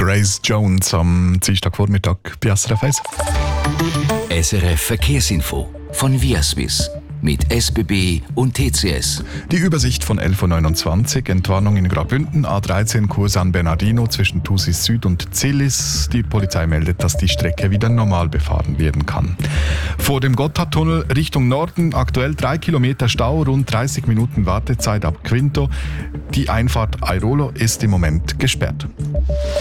Grace Jones am Dienstagvormittag bei SRF 1. SRF Verkehrsinfo von Viaswiss mit SBB und TCS. Die Übersicht von 11.29 Uhr, Entwarnung in Graubünden, A13 Kurs San Bernardino zwischen Thusis Süd und Zillis. Die Polizei meldet, dass die Strecke wieder normal befahren werden kann. Vor dem Gotthardtunnel Richtung Norden, aktuell 3 Kilometer Stau, rund 30 Minuten Wartezeit ab Quinto. Die Einfahrt Airolo ist im Moment gesperrt.